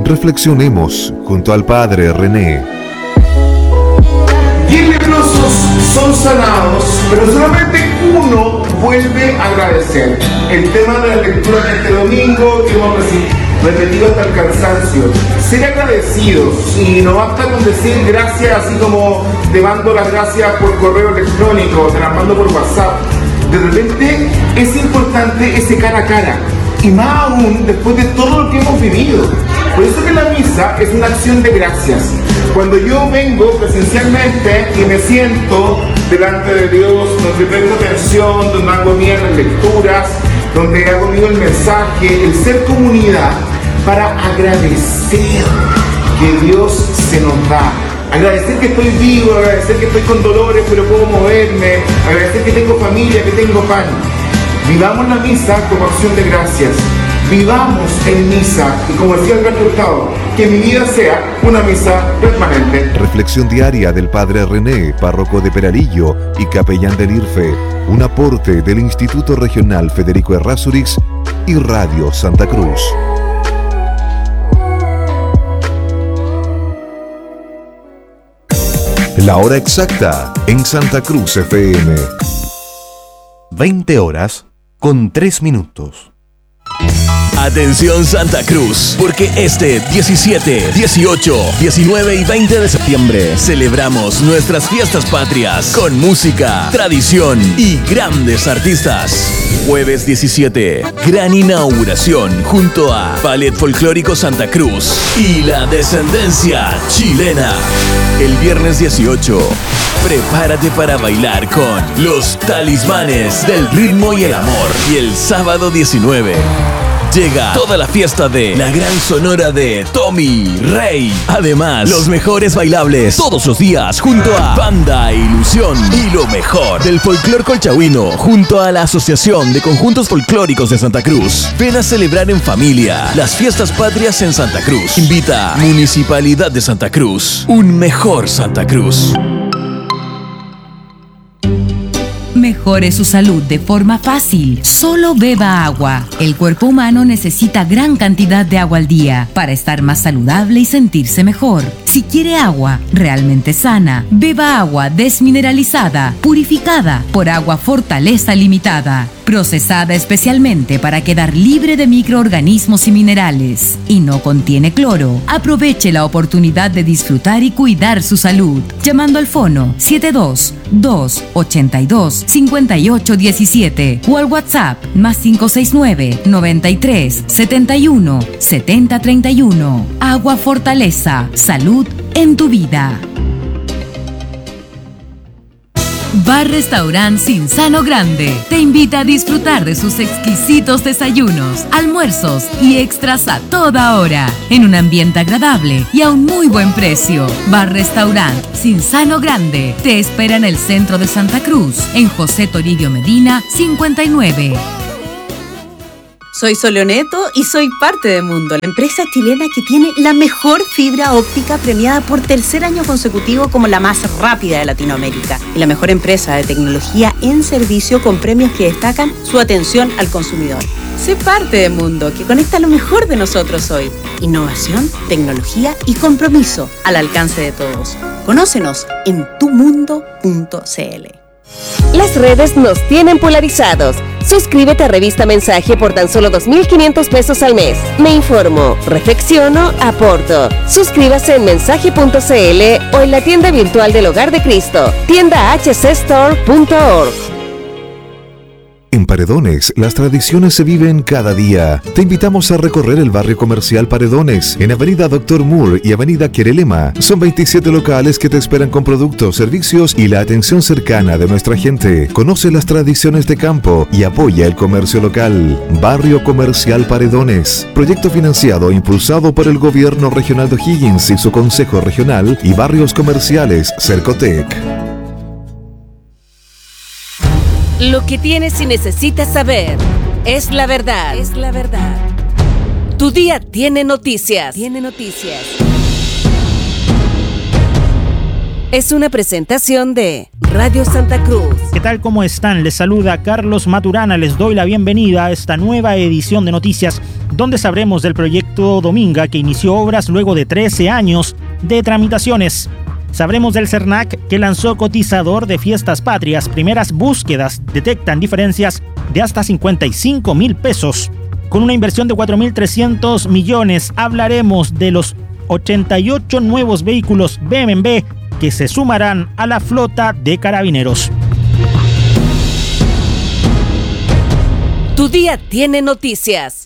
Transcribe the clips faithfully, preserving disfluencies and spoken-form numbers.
Reflexionemos junto al Padre René. Diez leprosos son sanados, pero solamente uno vuelve a agradecer. El tema de la lectura de este domingo que hemos repetido hasta el cansancio. Ser agradecidos, y no basta con decir gracias así como te mando las gracias por correo electrónico, te las mando por WhatsApp. De repente es importante ese cara a cara, y más aún después de todo lo que hemos vivido. Por eso que la misa es una acción de gracias. Cuando yo vengo presencialmente y me siento delante de Dios, donde presto atención, donde hago mías las lecturas, donde hago mío el mensaje, el ser comunidad, para agradecer que Dios se nos da. Agradecer que estoy vivo, agradecer que estoy con dolores pero puedo moverme, agradecer que tengo familia, que tengo pan. Vivamos la misa como acción de gracias. Vivamos en misa, y como decía el gran Hurtado, que mi vida sea una misa permanente. Reflexión diaria del Padre René, párroco de Peralillo y capellán del IRFE. Un aporte del Instituto Regional Federico Errázuriz y Radio Santa Cruz. La hora exacta en Santa Cruz F M. veinte horas con tres minutos. Atención Santa Cruz, porque este diecisiete, dieciocho, diecinueve y veinte de septiembre celebramos nuestras fiestas patrias con música, tradición y grandes artistas. Jueves diecisiete, gran inauguración junto a Ballet Folclórico Santa Cruz y la Descendencia Chilena. El viernes dieciocho, prepárate para bailar con los Talismanes del Ritmo y el Amor. Y el sábado diecinueve, llega toda la fiesta de la gran sonora de Tommy Rey. Además, los mejores bailables todos los días junto a Banda Ilusión y lo mejor del folclor colchagüino junto a la Asociación de Conjuntos Folclóricos de Santa Cruz. Ven a celebrar en familia las fiestas patrias en Santa Cruz. Invita Municipalidad de Santa Cruz. Un mejor Santa Cruz. Mejore su salud de forma fácil. Solo beba agua. El cuerpo humano necesita gran cantidad de agua al día para estar más saludable y sentirse mejor. Si quiere agua realmente sana, beba agua desmineralizada, purificada por Agua Fortaleza Limitada, procesada especialmente para quedar libre de microorganismos y minerales, y no contiene cloro. Aproveche la oportunidad de disfrutar y cuidar su salud, llamando al fono siete dos, dos, ocho dos, cinco ocho uno siete o al WhatsApp más cinco seis nueve, noventa y tres, setenta y uno, setenta treinta y uno. Agua Fortaleza, salud en tu vida. Bar Restaurant Cinzano Grande te invita a disfrutar de sus exquisitos desayunos, almuerzos y extras a toda hora, en un ambiente agradable y a un muy buen precio. Bar Restaurant Cinzano Grande te espera en el centro de Santa Cruz, en José Toribio Medina cincuenta y nueve. Soy Soleoneto y soy parte de Mundo, la empresa chilena que tiene la mejor fibra óptica premiada por tercer año consecutivo como la más rápida de Latinoamérica y la mejor empresa de tecnología en servicio con premios que destacan su atención al consumidor. Sé parte de Mundo, que conecta lo mejor de nosotros hoy. Innovación, tecnología y compromiso al alcance de todos. Conócenos en tu mundo punto c l. Las redes nos tienen polarizados. Suscríbete a Revista Mensaje por tan solo dos mil quinientos pesos al mes. Me informo, reflexiono, aporto. Suscríbase en mensaje punto c l o en la tienda virtual del Hogar de Cristo, tienda h c store punto org. En Paredones, las tradiciones se viven cada día. Te invitamos a recorrer el barrio comercial Paredones, en Avenida Doctor Moore y Avenida Querelema. Son veintisiete locales que te esperan con productos, servicios y la atención cercana de nuestra gente. Conoce las tradiciones de campo y apoya el comercio local. Barrio Comercial Paredones. Proyecto financiado e impulsado por el Gobierno Regional de O'Higgins y su Consejo Regional y Barrios Comerciales Cercotec. Lo que tienes y necesitas saber es la verdad. Es la verdad. Tu día tiene noticias. Tiene noticias. Es una presentación de Radio Santa Cruz. ¿Qué tal? ¿Cómo están? Les saluda Carlos Maturana. Les doy la bienvenida a esta nueva edición de noticias donde sabremos del proyecto Dominga, que inició obras luego de trece años de tramitaciones. Sabremos del CERNAC, que lanzó cotizador de fiestas patrias. Primeras búsquedas detectan diferencias de hasta cincuenta y cinco mil pesos. Con una inversión de cuatro mil trescientos millones, hablaremos de los ochenta y ocho nuevos vehículos B M W que se sumarán a la flota de Carabineros. Tu día tiene noticias.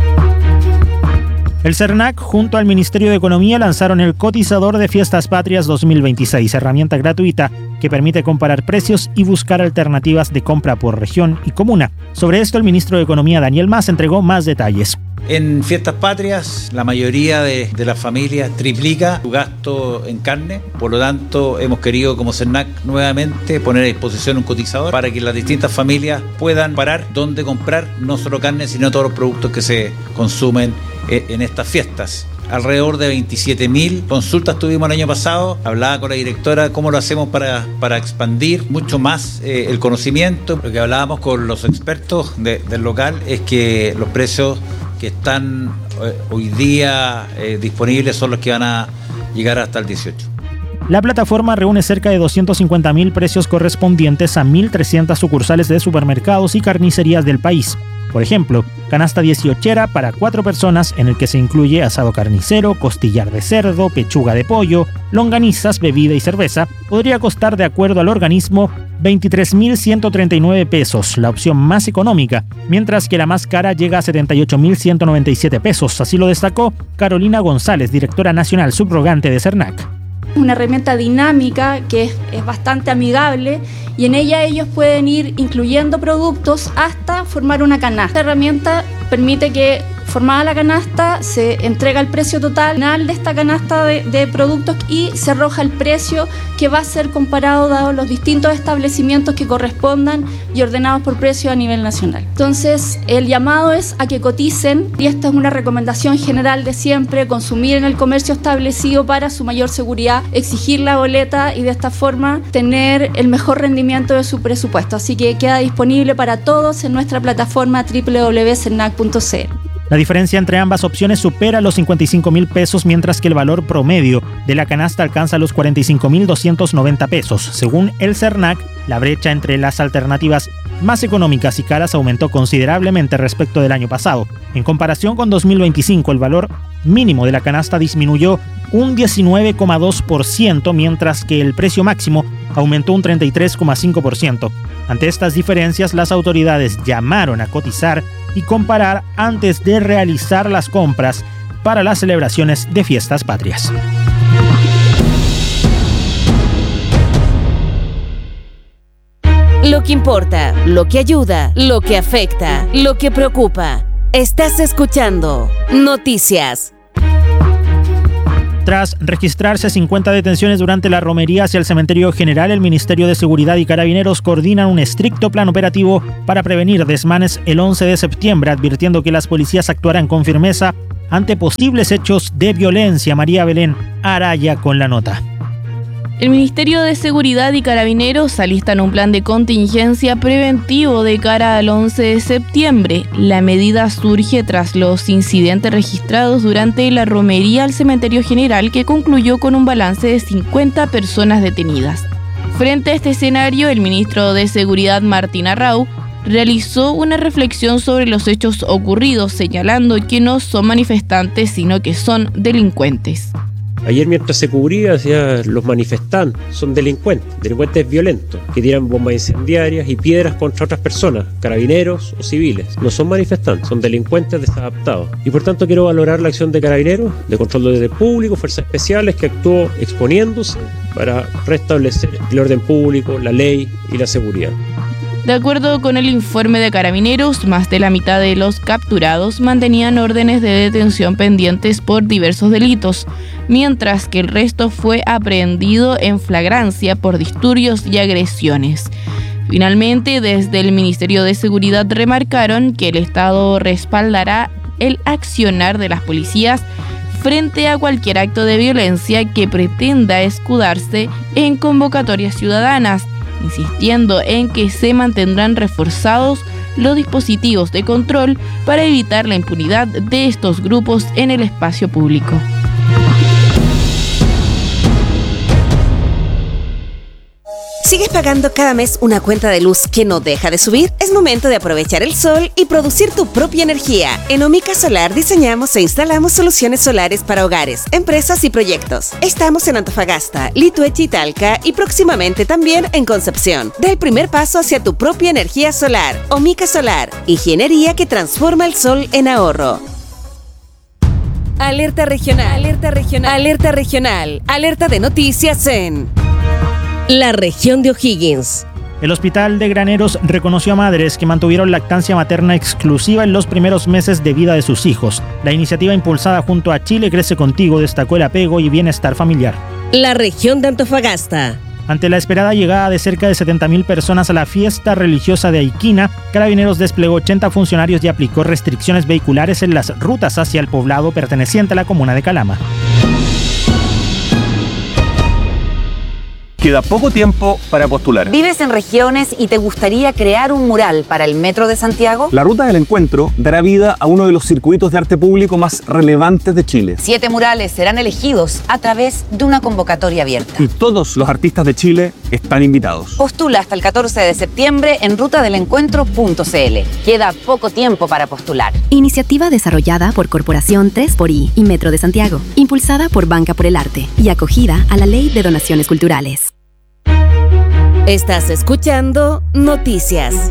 El CERNAC junto al Ministerio de Economía lanzaron el cotizador de Fiestas Patrias dos mil veintiséis, herramienta gratuita que permite comparar precios y buscar alternativas de compra por región y comuna. Sobre esto, el ministro de Economía, Daniel Mas, entregó más detalles. En Fiestas Patrias, la mayoría de, de las familias triplica su gasto en carne. Por lo tanto, hemos querido como CERNAC nuevamente poner a disposición un cotizador para que las distintas familias puedan parar dónde comprar no solo carne, sino todos los productos que se consumen en estas fiestas. Alrededor de veintisiete mil consultas tuvimos el año pasado. Hablaba con la directora cómo lo hacemos para, para expandir mucho más eh, el conocimiento. Lo que hablábamos con los expertos de, del local es que los precios que están eh, hoy día eh, disponibles son los que van a llegar hasta el dieciocho. La plataforma reúne cerca de doscientos cincuenta mil precios correspondientes a mil trescientas sucursales de supermercados y carnicerías del país. Por ejemplo, canasta dieciochera para cuatro personas, en el que se incluye asado carnicero, costillar de cerdo, pechuga de pollo, longanizas, bebida y cerveza, podría costar, de acuerdo al organismo, veintitrés mil ciento treinta y nueve pesos, la opción más económica, mientras que la más cara llega a setenta y ocho mil ciento noventa y siete pesos. Así lo destacó Carolina González, directora nacional subrogante de CERNAC. Una herramienta dinámica que es, es bastante amigable, y en ella ellos pueden ir incluyendo productos hasta formar una canasta. Esta herramienta permite que, formada la canasta, se entrega el precio total de esta canasta de, de productos y se arroja el precio que va a ser comparado dado los distintos establecimientos que correspondan y ordenados por precio a nivel nacional. Entonces, el llamado es a que coticen, y esta es una recomendación general de siempre: consumir en el comercio establecido para su mayor seguridad, exigir la boleta y de esta forma tener el mejor rendimiento de su presupuesto. Así que queda disponible para todos en nuestra plataforma doble u doble u doble u punto cernac punto c l. La diferencia entre ambas opciones supera los cincuenta y cinco mil pesos, mientras que el valor promedio de la canasta alcanza los cuarenta y cinco mil doscientos noventa pesos. Según el CERNAC, la brecha entre las alternativas más económicas y caras aumentó considerablemente respecto del año pasado. En comparación con dos mil veinticinco, el valor mínimo de la canasta disminuyó un diecinueve coma dos por ciento, mientras que el precio máximo aumentó un treinta y tres coma cinco por ciento. Ante estas diferencias, las autoridades llamaron a cotizar y comparar antes de realizar las compras para las celebraciones de Fiestas Patrias. Lo que importa, lo que ayuda, lo que afecta, lo que preocupa. Estás escuchando Noticias. Tras registrarse cincuenta detenciones durante la romería hacia el Cementerio General, el Ministerio de Seguridad y Carabineros coordinan un estricto plan operativo para prevenir desmanes el once de septiembre, advirtiendo que las policías actuarán con firmeza ante posibles hechos de violencia. María Belén Araya con la nota. El Ministerio de Seguridad y Carabineros alistan un plan de contingencia preventivo de cara al once de septiembre. La medida surge tras los incidentes registrados durante la romería al Cementerio General, que concluyó con un balance de cincuenta personas detenidas. Frente a este escenario, el ministro de Seguridad, Martín Arrau, realizó una reflexión sobre los hechos ocurridos, señalando que no son manifestantes, sino que son delincuentes. Ayer, mientras se cubría, decía, los manifestantes son delincuentes, delincuentes violentos, que tiran bombas incendiarias y piedras contra otras personas, carabineros o civiles. No son manifestantes, son delincuentes desadaptados. Y por tanto quiero valorar la acción de carabineros, de control de orden público, fuerzas especiales, que actuó exponiéndose para restablecer el orden público, la ley y la seguridad. De acuerdo con el informe de Carabineros, más de la mitad de los capturados mantenían órdenes de detención pendientes por diversos delitos, mientras que el resto fue aprehendido en flagrancia por disturbios y agresiones. Finalmente, desde el Ministerio de Seguridad remarcaron que el Estado respaldará el accionar de las policías frente a cualquier acto de violencia que pretenda escudarse en convocatorias ciudadanas, insistiendo en que se mantendrán reforzados los dispositivos de control para evitar la impunidad de estos grupos en el espacio público. ¿Sigues pagando cada mes una cuenta de luz que no deja de subir? Es momento de aprovechar el sol y producir tu propia energía. En Omica Solar diseñamos e instalamos soluciones solares para hogares, empresas y proyectos. Estamos en Antofagasta, Lituechi y Talca y próximamente también en Concepción. Da el primer paso hacia tu propia energía solar. Omica Solar, ingeniería que transforma el sol en ahorro. Alerta regional, alerta regional, alerta regional, alerta de noticias en la región de O'Higgins. El Hospital de Graneros reconoció a madres que mantuvieron lactancia materna exclusiva en los primeros meses de vida de sus hijos. La iniciativa impulsada junto a Chile Crece Contigo destacó el apego y bienestar familiar. La región de Antofagasta. Ante la esperada llegada de cerca de setenta mil personas a la fiesta religiosa de Aiquina, Carabineros desplegó ochenta funcionarios y aplicó restricciones vehiculares en las rutas hacia el poblado perteneciente a la comuna de Calama. Queda poco tiempo para postular. ¿Vives en regiones y te gustaría crear un mural para el Metro de Santiago? La Ruta del Encuentro dará vida a uno de los circuitos de arte público más relevantes de Chile. Siete murales serán elegidos a través de una convocatoria abierta. Y todos los artistas de Chile están invitados. Postula hasta el catorce de septiembre en ruta del encuentro punto c l. Queda poco tiempo para postular. Iniciativa desarrollada por Corporación tres por I y Metro de Santiago, impulsada por Banca por el Arte y acogida a la Ley de Donaciones Culturales. Estás escuchando Noticias.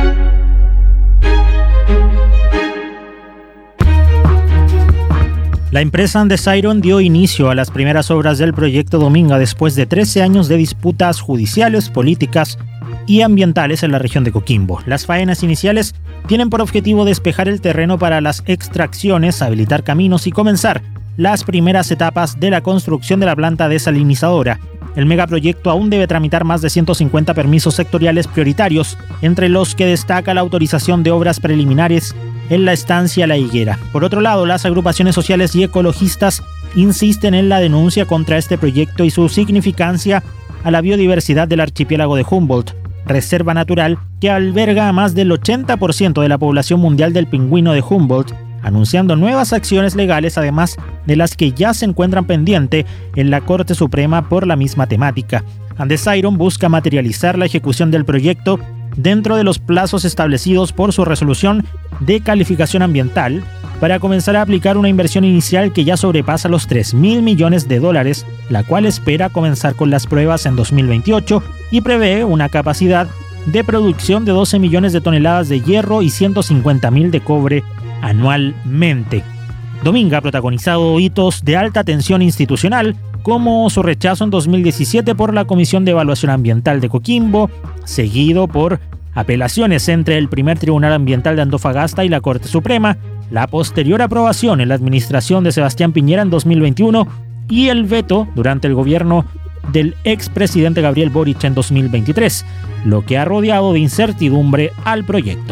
La empresa Andesiron dio inicio a las primeras obras del proyecto Dominga después de trece años de disputas judiciales, políticas y ambientales en la región de Coquimbo. Las faenas iniciales tienen por objetivo despejar el terreno para las extracciones, habilitar caminos y comenzar las primeras etapas de la construcción de la planta desalinizadora. El megaproyecto aún debe tramitar más de ciento cincuenta permisos sectoriales prioritarios, entre los que destaca la autorización de obras preliminares en la estancia La Higuera. Por otro lado, las agrupaciones sociales y ecologistas insisten en la denuncia contra este proyecto y su significancia a la biodiversidad del archipiélago de Humboldt, reserva natural que alberga a más del ochenta por ciento de la población mundial del pingüino de Humboldt, anunciando nuevas acciones legales además de las que ya se encuentran pendientes en la Corte Suprema por la misma temática. Andesiron busca materializar la ejecución del proyecto dentro de los plazos establecidos por su resolución de calificación ambiental para comenzar a aplicar una inversión inicial que ya sobrepasa los tres mil millones de dólares, la cual espera comenzar con las pruebas en dos mil veintiocho y prevé una capacidad de producción de doce millones de toneladas de hierro y ciento cincuenta mil de cobre anualmente. Dominga ha protagonizado hitos de alta tensión institucional, como su rechazo en dos mil diecisiete por la Comisión de Evaluación Ambiental de Coquimbo, seguido por apelaciones entre el primer Tribunal Ambiental de Antofagasta y la Corte Suprema, la posterior aprobación en la administración de Sebastián Piñera en dos mil veintiuno y el veto durante el gobierno del expresidente Gabriel Boric en dos mil veintitrés, lo que ha rodeado de incertidumbre al proyecto.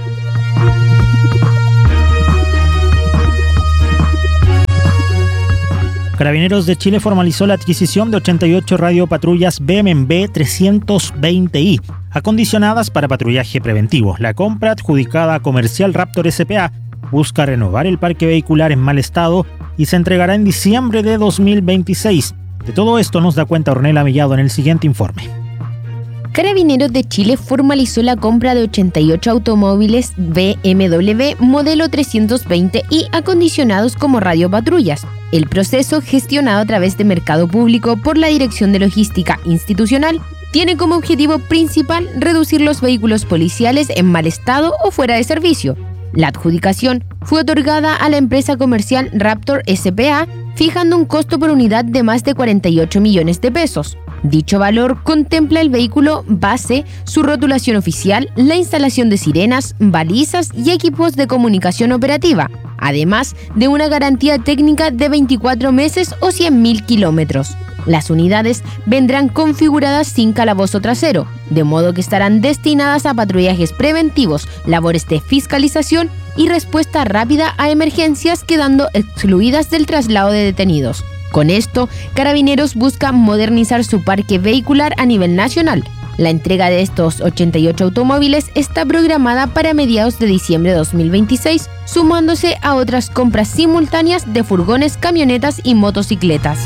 Carabineros de Chile formalizó la adquisición de ochenta y ocho radiopatrullas B M W trescientos veinte i, acondicionadas para patrullaje preventivo. La compra, adjudicada a Comercial Raptor S P A, busca renovar el parque vehicular en mal estado y se entregará en diciembre de dos mil veintiséis. De todo esto nos da cuenta Ornella Mellado en el siguiente informe. Carabineros de Chile formalizó la compra de ochenta y ocho automóviles B M W modelo trescientos veinte i acondicionados como radiopatrullas. El proceso, gestionado a través de mercado público por la Dirección de Logística Institucional, tiene como objetivo principal reducir los vehículos policiales en mal estado o fuera de servicio. La adjudicación fue otorgada a la empresa comercial Raptor S P A, fijando un costo por unidad de más de cuarenta y ocho millones de pesos. Dicho valor contempla el vehículo base, su rotulación oficial, la instalación de sirenas, balizas y equipos de comunicación operativa, además de una garantía técnica de veinticuatro meses o cien mil kilómetros. Las unidades vendrán configuradas sin calabozo trasero, de modo que estarán destinadas a patrullajes preventivos, labores de fiscalización y respuesta rápida a emergencias, quedando excluidas del traslado de detenidos. Con esto, Carabineros busca modernizar su parque vehicular a nivel nacional. La entrega de estos ochenta y ocho automóviles está programada para mediados de diciembre de dos mil veintiséis, sumándose a otras compras simultáneas de furgones, camionetas y motocicletas.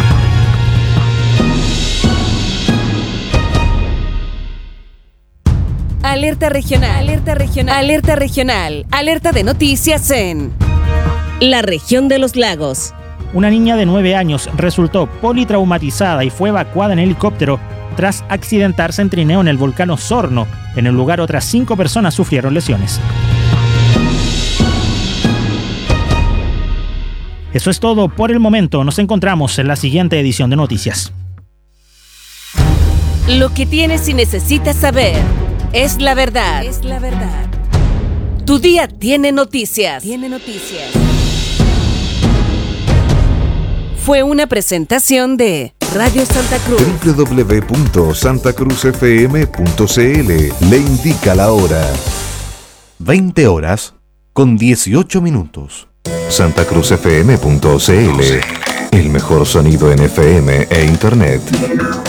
Alerta regional, alerta regional, alerta regional, alerta de noticias en la región de los lagos. Una niña de nueve años resultó politraumatizada y fue evacuada en helicóptero tras accidentarse en trineo en el volcán Osorno. En el lugar, otras cinco personas sufrieron lesiones. Eso es todo por el momento. Nos encontramos en la siguiente edición de Noticias. Lo que tienes y necesitas saber es la verdad. Es la verdad. Tu día tiene noticias. Tiene noticias. Fue una presentación de Radio Santa Cruz. doble u doble u doble u punto santa cruz f m punto c l le indica la hora. veinte horas con dieciocho minutos. santa cruz f m punto c l, el mejor sonido en F M e Internet.